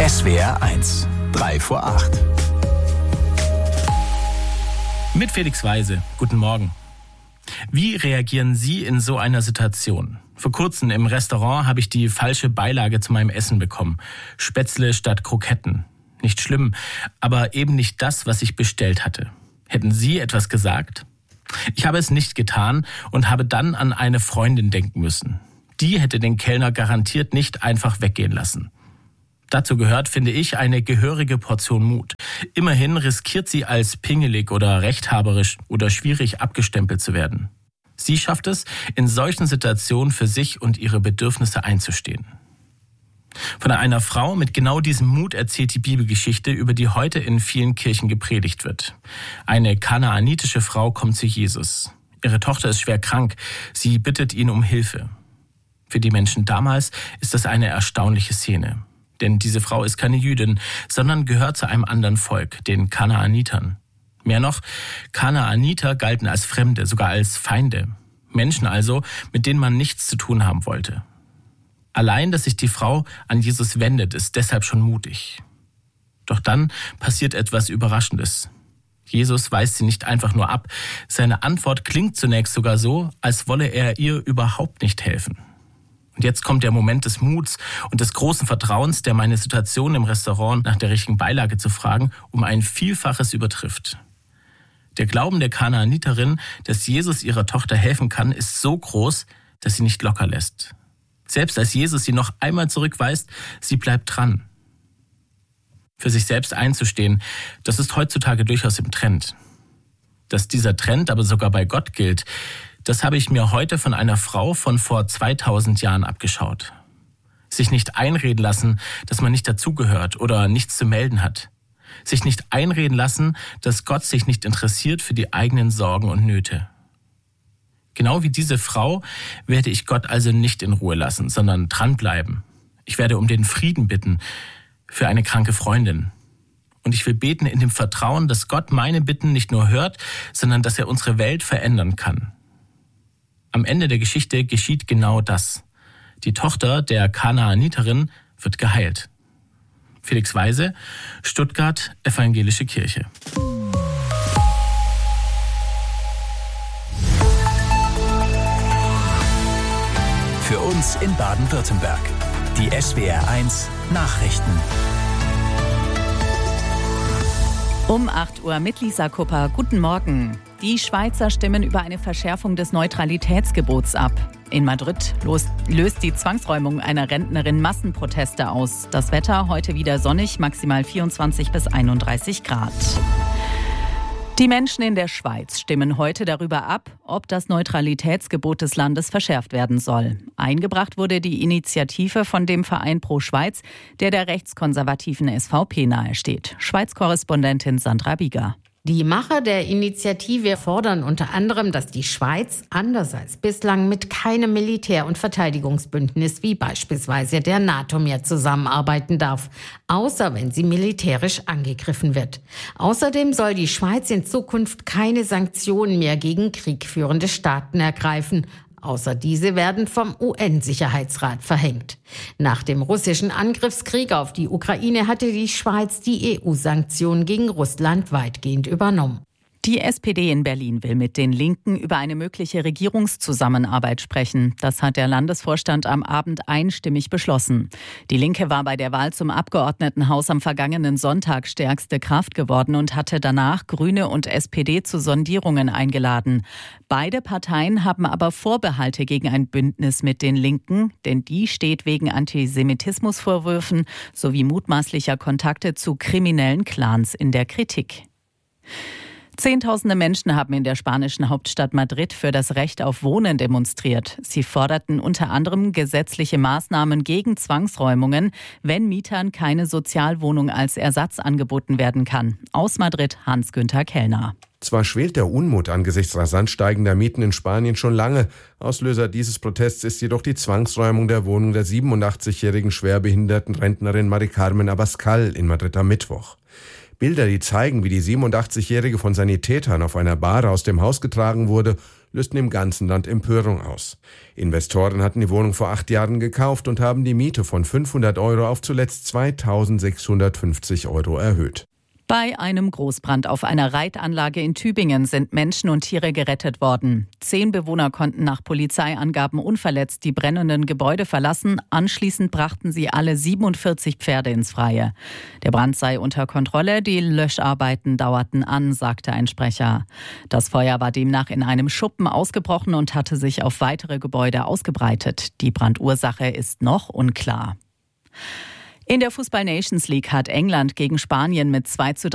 SWR 1, 3 vor 8. Mit Felix Weise. Guten Morgen. Wie reagieren Sie in so einer Situation? Vor kurzem im Restaurant habe ich die falsche Beilage zu meinem Essen bekommen. Spätzle statt Kroketten. Nicht schlimm, aber eben nicht das, was ich bestellt hatte. Hätten Sie etwas gesagt? Ich habe es nicht getan und habe dann an eine Freundin denken müssen. Die hätte den Kellner garantiert nicht einfach weggehen lassen. Dazu gehört, finde ich, eine gehörige Portion Mut. Immerhin riskiert sie als pingelig oder rechthaberisch oder schwierig abgestempelt zu werden. Sie schafft es, in solchen Situationen für sich und ihre Bedürfnisse einzustehen. Von einer Frau mit genau diesem Mut erzählt die Bibelgeschichte, über die heute in vielen Kirchen gepredigt wird. Eine kanaanitische Frau kommt zu Jesus. Ihre Tochter ist schwer krank. Sie bittet ihn um Hilfe. Für die Menschen damals ist das eine erstaunliche Szene. Denn diese Frau ist keine Jüdin, sondern gehört zu einem anderen Volk, den Kanaanitern. Mehr noch, Kanaaniter galten als Fremde, sogar als Feinde. Menschen also, mit denen man nichts zu tun haben wollte. Allein, dass sich die Frau an Jesus wendet, ist deshalb schon mutig. Doch dann passiert etwas Überraschendes. Jesus weist sie nicht einfach nur ab. Seine Antwort klingt zunächst sogar so, als wolle er ihr überhaupt nicht helfen. Und jetzt kommt der Moment des Muts und des großen Vertrauens, der meine Situation im Restaurant nach der richtigen Beilage zu fragen, um ein Vielfaches übertrifft. Der Glauben der Kanaaniterin, dass Jesus ihrer Tochter helfen kann, ist so groß, dass sie nicht locker lässt. Selbst als Jesus sie noch einmal zurückweist, sie bleibt dran. Für sich selbst einzustehen, das ist heutzutage durchaus im Trend. Dass dieser Trend aber sogar bei Gott gilt, das habe ich mir heute von einer Frau von vor 2000 Jahren abgeschaut. Sich nicht einreden lassen, dass man nicht dazugehört oder nichts zu melden hat. Sich nicht einreden lassen, dass Gott sich nicht interessiert für die eigenen Sorgen und Nöte. Genau wie diese Frau werde ich Gott also nicht in Ruhe lassen, sondern dranbleiben. Ich werde um den Frieden bitten für eine kranke Freundin. Und ich will beten in dem Vertrauen, dass Gott meine Bitten nicht nur hört, sondern dass er unsere Welt verändern kann. Am Ende der Geschichte geschieht genau das. Die Tochter der Kanaaniterin wird geheilt. Felix Weise, Stuttgart, Evangelische Kirche. Für uns in Baden-Württemberg. Die SWR 1 Nachrichten. Um 8 Uhr mit Lisa Kupper. Guten Morgen. Die Schweizer stimmen über eine Verschärfung des Neutralitätsgebots ab. In Madrid löst die Zwangsräumung einer Rentnerin Massenproteste aus. Das Wetter heute wieder sonnig, maximal 24 bis 31 Grad. Die Menschen in der Schweiz stimmen heute darüber ab, ob das Neutralitätsgebot des Landes verschärft werden soll. Eingebracht wurde die Initiative von dem Verein Pro Schweiz, der rechtskonservativen SVP nahesteht. Schweiz-Korrespondentin Sandra Bieger. Die Macher der Initiative fordern unter anderem, dass die Schweiz, anders als bislang, mit keinem Militär- und Verteidigungsbündnis wie beispielsweise der NATO mehr zusammenarbeiten darf, außer wenn sie militärisch angegriffen wird. Außerdem soll die Schweiz in Zukunft keine Sanktionen mehr gegen kriegführende Staaten ergreifen, außer diese werden vom UN-Sicherheitsrat verhängt. Nach dem russischen Angriffskrieg auf die Ukraine hatte die Schweiz die EU-Sanktionen gegen Russland weitgehend übernommen. Die SPD in Berlin will mit den Linken über eine mögliche Regierungszusammenarbeit sprechen. Das hat der Landesvorstand am Abend einstimmig beschlossen. Die Linke war bei der Wahl zum Abgeordnetenhaus am vergangenen Sonntag stärkste Kraft geworden und hatte danach Grüne und SPD zu Sondierungen eingeladen. Beide Parteien haben aber Vorbehalte gegen ein Bündnis mit den Linken, denn die steht wegen Antisemitismusvorwürfen sowie mutmaßlicher Kontakte zu kriminellen Clans in der Kritik. Zehntausende Menschen haben in der spanischen Hauptstadt Madrid für das Recht auf Wohnen demonstriert. Sie forderten unter anderem gesetzliche Maßnahmen gegen Zwangsräumungen, wenn Mietern keine Sozialwohnung als Ersatz angeboten werden kann. Aus Madrid Hans-Günther Kellner. Zwar schwelt der Unmut angesichts rasant steigender Mieten in Spanien schon lange. Auslöser dieses Protests ist jedoch die Zwangsräumung der Wohnung der 87-jährigen schwerbehinderten Rentnerin Mari Carmen Abascal in Madrid am Mittwoch. Bilder, die zeigen, wie die 87-Jährige von Sanitätern auf einer Bahre aus dem Haus getragen wurde, lösten im ganzen Land Empörung aus. Investoren hatten die Wohnung vor 8 Jahren gekauft und haben die Miete von 500 € auf zuletzt 2.650 € erhöht. Bei einem Großbrand auf einer Reitanlage in Tübingen sind Menschen und Tiere gerettet worden. 10 Bewohner konnten nach Polizeiangaben unverletzt die brennenden Gebäude verlassen. Anschließend brachten sie alle 47 Pferde ins Freie. Der Brand sei unter Kontrolle, die Löscharbeiten dauerten an, sagte ein Sprecher. Das Feuer war demnach in einem Schuppen ausgebrochen und hatte sich auf weitere Gebäude ausgebreitet. Die Brandursache ist noch unklar. In der Fußball-Nations League hat England gegen Spanien mit 2:3